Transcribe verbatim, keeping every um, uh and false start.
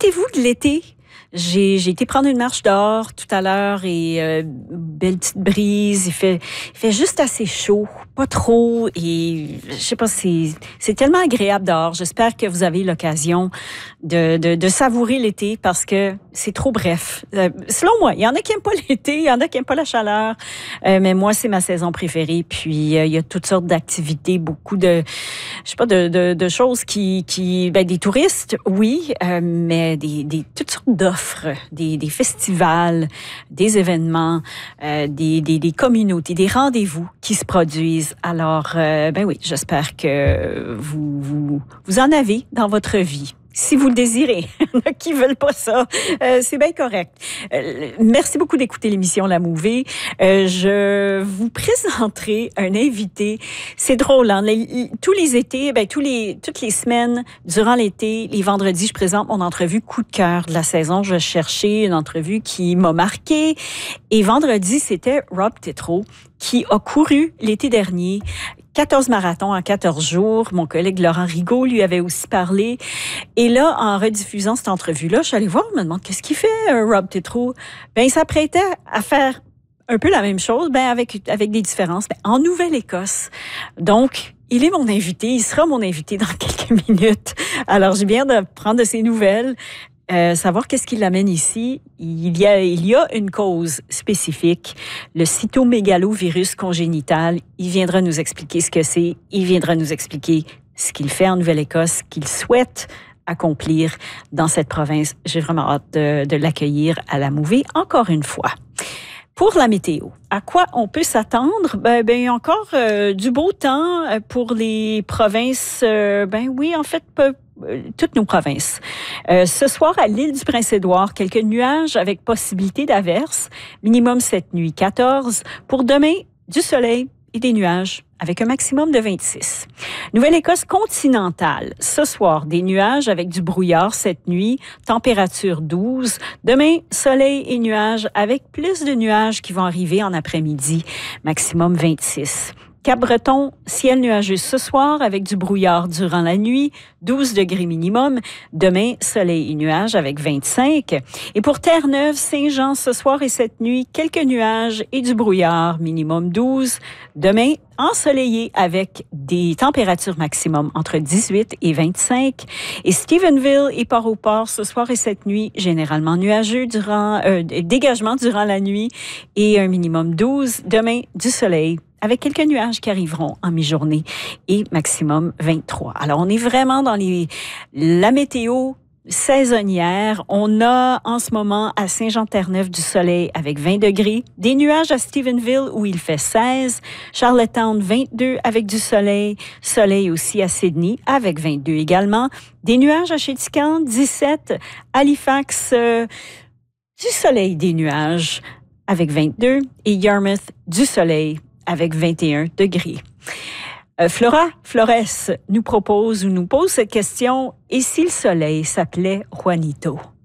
Réjouissez-vous de l'été. J'ai, j'ai été prendre une marche dehors tout à l'heure et euh, belle petite brise. Il fait, il fait juste assez chaud, pas trop. Et je sais pas, c'est, c'est tellement agréable dehors. J'espère que vous avez l'occasion de, de, de savourer l'été parce que c'est trop bref. Euh, selon moi, il y en a qui n'aiment pas l'été, il y en a qui n'aiment pas la chaleur. Euh, mais moi, c'est ma saison préférée. Puis, euh, il y a toutes sortes d'activités, beaucoup de, je sais pas, de, de, de choses qui, qui, ben, des touristes, oui, euh, mais des, des, toutes sortes d'offres. Des, des festivals, des événements, euh, des, des, des communautés, des rendez-vous qui se produisent. Alors, euh, ben oui, j'espère que vous, vous, vous en avez dans votre vie. Si vous le désirez, il y en a qui veulent pas ça, euh, c'est bien correct. Euh, merci beaucoup d'écouter l'émission La Mouvée. Euh, je vous présenterai un invité. C'est drôle, hein? Les, tous les étés, ben tous les toutes les semaines durant l'été, les vendredis, je présente mon entrevue coup de cœur de la saison. Je cherchais une entrevue qui m'a marquée. Et vendredi, c'était Rob Tétrault qui a couru l'été dernier quatorze marathons en quatorze jours. Mon collègue Laurent Rigaud lui avait aussi parlé. Et là, en rediffusant cette entrevue-là, je suis allée voir, je me demande qu'est-ce qu'il fait, euh, Rob Tétrault. Ben, il s'apprêtait à faire un peu la même chose, ben, avec, avec des différences, ben, en Nouvelle-Écosse. Donc, il est mon invité, il sera mon invité dans quelques minutes. Alors, j'ai bien de prendre de ses nouvelles. Euh, savoir qu'est-ce qui l'amène ici. Il y a, il y a une cause spécifique, le cytomégalovirus congénital. Il viendra nous expliquer ce que c'est. Il viendra nous expliquer ce qu'il fait en Nouvelle-Écosse, qu'il souhaite accomplir dans cette province. J'ai vraiment hâte de, de l'accueillir à La Mouvée encore une fois. Pour la météo, à quoi on peut s'attendre? Ben, ben encore euh, du beau temps pour les provinces. Euh, ben oui, en fait, peu, toutes nos provinces. Euh, ce soir, à l'île du Prince-Édouard, quelques nuages avec possibilité d'averses. Minimum cette nuit, quatorze. Pour demain, du soleil et des nuages avec un maximum de vingt-six. Nouvelle-Écosse continentale. Ce soir, des nuages avec du brouillard cette nuit. Température douze. Demain, soleil et nuages avec plus de nuages qui vont arriver en après-midi. Maximum vingt-six. Cap-Breton, ciel nuageux ce soir avec du brouillard durant la nuit, douze degrés minimum. Demain, soleil et nuages avec vingt-cinq. Et pour Terre-Neuve, Saint-Jean, ce soir et cette nuit, quelques nuages et du brouillard, minimum douze. Demain, ensoleillé avec des températures maximum entre dix-huit et vingt-cinq. Et Stephenville et Port-au-Port, ce soir et cette nuit, généralement nuageux durant, euh, dégagement durant la nuit et un minimum douze. Demain, du soleil avec quelques nuages qui arriveront en mi-journée et maximum vingt-trois. Alors, on est vraiment dans les, la météo saisonnière. On a en ce moment à Saint-Jean-Terre-Neuve du soleil avec vingt degrés, des nuages à Stephenville où il fait seize, Charlottetown vingt-deux avec du soleil, soleil aussi à Sydney avec vingt-deux également, des nuages à Chéticamp dix-sept, Halifax euh, du soleil, des nuages avec vingt-deux et Yarmouth du soleil avec vingt et un degrés. Euh, Flora Flores nous propose ou nous pose cette question, et si le soleil s'appelait Juanito?